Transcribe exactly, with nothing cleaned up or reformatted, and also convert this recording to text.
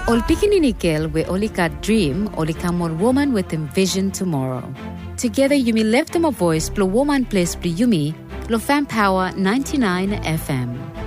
Ol pikininikel we olika dream olika more woman with envision tomorrow. Together you may lift them a voice, blow woman place, blow yumi, blow fan power ninety-nine F M.